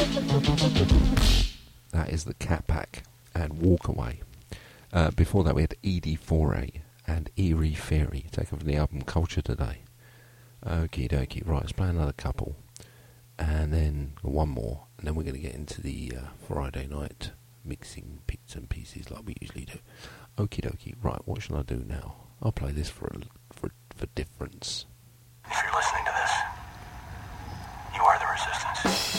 That is the Cat Pack and Walk Away. Before that we had Edie Foray and Eerie Fairy, taken from the album Culture Today. Okie dokie, right, let's play another couple. And then one more, and then we're going to get into the Friday night mixing bits and pieces like we usually do. Okie dokie, right, what shall I do now? I'll play this for difference.